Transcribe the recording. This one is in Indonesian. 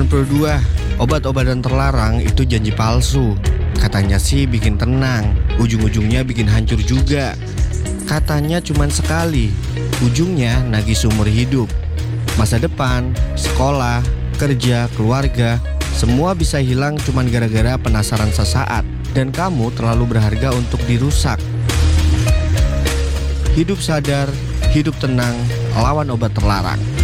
62, obat-obatan terlarang itu janji palsu. Katanya sih bikin tenang, ujung-ujungnya bikin hancur juga. Katanya cuman sekali, ujungnya nagih seumur hidup. Masa depan, sekolah, kerja, keluarga, semua bisa hilang cuman gara-gara penasaran sesaat. Dan kamu terlalu berharga untuk dirusak. Hidup sadar, hidup tenang, lawan obat terlarang.